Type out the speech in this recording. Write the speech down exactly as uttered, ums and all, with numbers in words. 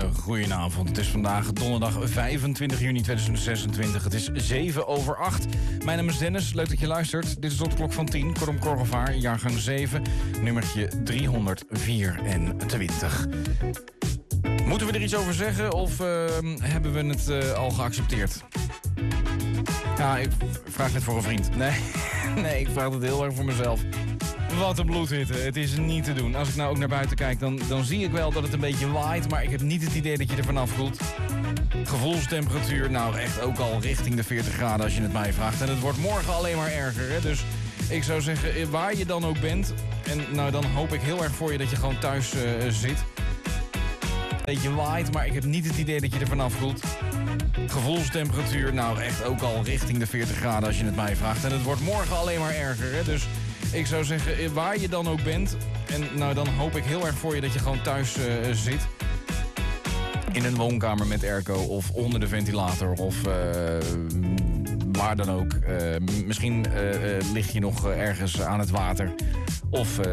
goedenavond. Het is vandaag donderdag vijfentwintig juni tweeduizend zesentwintig. Het is zeven over acht. Mijn naam is Dennis, leuk dat je luistert. Dit is tot de klok van tien, Kortom Korrevaar, jaargang zeven, nummertje driehonderdvierentwintig. Moeten we er iets over zeggen of uh, hebben we het uh, al geaccepteerd? Ja, ik vraag het voor een vriend. Nee, nee, ik vraag het heel erg voor mezelf. Wat een bloedhitte, het is niet te doen. Als ik nou ook naar buiten kijk, dan, dan zie ik wel dat het een beetje waait, maar ik heb niet het idee dat je er vanaf voelt. Gevoelstemperatuur, nou echt ook al richting de veertig graden als je het mij vraagt. En het wordt morgen alleen maar erger, hè? Dus ik zou zeggen, waar je dan ook bent, en nou dan hoop ik heel erg voor je dat je gewoon thuis uh, zit. Een beetje waait, maar ik heb niet het idee dat je er vanaf voelt. Gevoelstemperatuur, nou echt ook al richting de veertig graden als je het mij vraagt. En het wordt morgen alleen maar erger, hè? Dus ik zou zeggen, waar je dan ook bent, en nou dan hoop ik heel erg voor je dat je gewoon thuis uh, zit. In een woonkamer met airco of onder de ventilator of uh, waar dan ook. Uh, misschien uh, uh, lig je nog uh, ergens aan het water. Of uh,